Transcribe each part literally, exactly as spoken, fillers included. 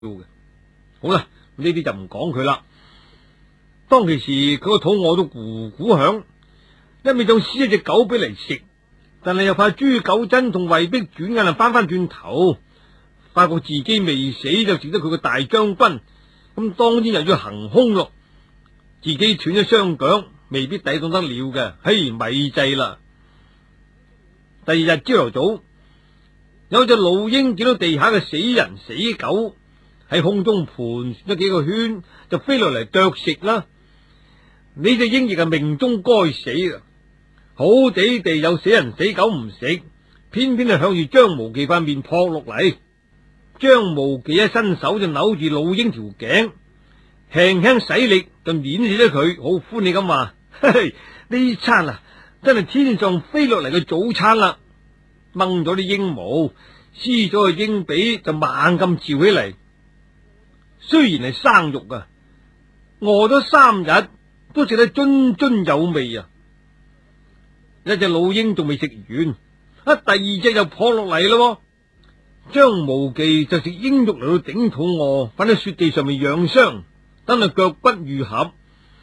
嘅。好啦，呢啲就唔講佢啦。當其時佢個肚餓到咕咕響，一味想撕一隻狗俾嚟食，但係又怕朱九真同衛碧轉眼就翻翻轉頭，發覺自己未死就食得佢個大將軍，咁當然又要行凶咯。自己斷咗雙腳，未必抵擋得了嘅，嘿，咪制啦。第二日朝頭早，有隻老鷹見到地下嘅死人死狗喺空中盤旋咗幾個圈，就飛落嚟啄食啦。呢隻鷹亦係命中該死啦，好地地有死人死狗唔食，偏偏係向住張無忌塊面撲落嚟。張無忌一伸手就扭住老鷹條頸，輕輕使力就碾死咗佢，好歡喜咁話：嘿嘿，呢餐啊真係天上飛落嚟嘅早餐啦！掹咗啲鷹毛，撕咗個鷹髀就猛咁嚼起嚟。雖然係生肉啊，餓咗三日都食得津津有味啊！一隻老鷹仲未食完，啊，第二隻又撲落嚟咯。張無忌就食鷹肉嚟到頂肚餓，瞓喺雪地上面養傷，等佢腳骨愈合。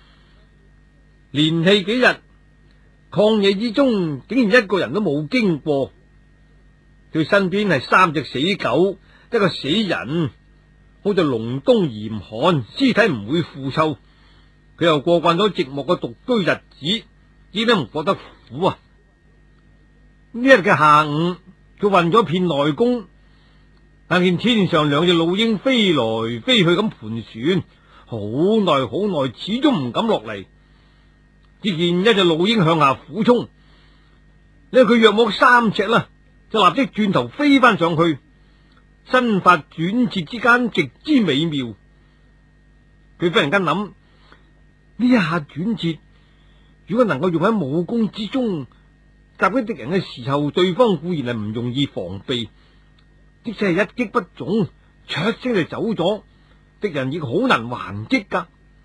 連氣幾日，曠野之中竟然一個人都冇經過。佢身邊係三隻死狗，一個死人，好似隆冬嚴寒，屍體唔會腐臭。佢又過慣咗寂寞嘅獨居日子，點都唔覺得苦啊！呢日嘅下午，佢運咗片內功，但見天上兩隻老鷹飛來飛去咁盤旋，好耐好耐，始終唔敢落嚟。只見一隻老鷹向下俯衝，因為佢約莫三尺啦，就立即轉頭飛翻上去，身法轉折之間極之美妙。佢忽然間諗，呢一下轉折，如果能夠用喺武功之中，襲擊敵人嘅時候，對方固然係唔容易防備，即使係一擊不中，唰聲就走咗，敵人亦好難還擊噶。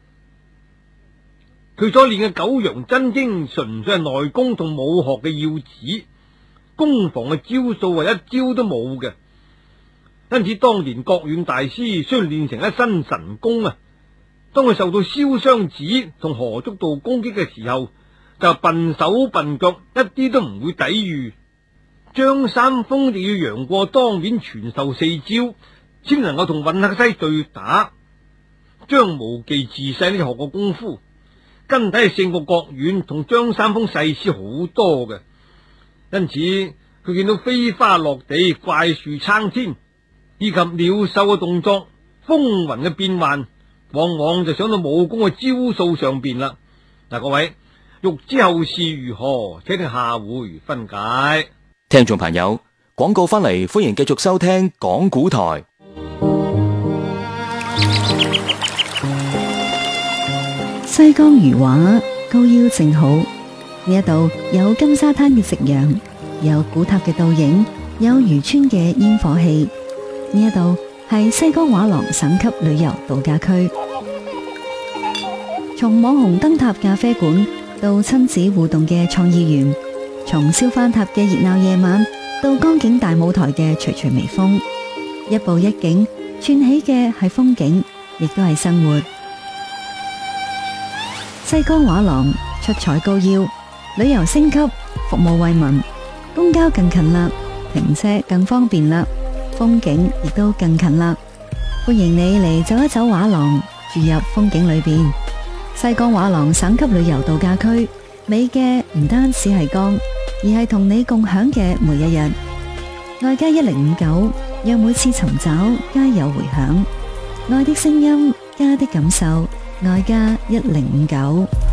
佢所練嘅九陽真經純粹係內功同武學嘅要旨，攻防嘅招數係一招都冇嘅。因此當年國遠大師雖然練成一身神功啊，當佢受到燒雙子同何足道攻擊嘅時候，就笨手笨腳，一啲都唔會抵禦。張三豐亦要楊過當面傳授四招，先能夠同尹克西對打。張無忌自細呢就學過功夫，根底係勝過國遠同張三豐細師好多嘅。因此佢見到飛花落地、怪樹撐天以及鳥獸嘅動作、風雲嘅變幻，往往就想到武功嘅招數上邊啦。嗱，各位欲知後事如何，請聽下回分解。 聽眾朋友，廣告翻嚟，歡迎繼續收聽講古台。 西江魚畫高腰正好，呢一度有金沙灘嘅夕陽，有古塔嘅倒影，有漁村嘅煙火氣。呢一度係西江畫廊省級旅遊度假區，從網紅燈塔咖啡館到親子互動嘅創意園，從燒番塔嘅熱鬧夜晚到江景大舞台嘅徐徐微風，一步一景串起嘅係風景，亦都係生活。西江畫廊出彩高腰，旅遊升級，服務惠民，公交更近啦，停車更方便啦，風景亦都更近啦。歡迎你嚟走一走畫廊，住入風景裏邊。西江畫廊省級旅遊度假區，美嘅唔單止係江，而係同你共享嘅每一日。愛家一零五九，讓每次尋找皆有回響。愛的聲音，家的感受，愛家一零五九。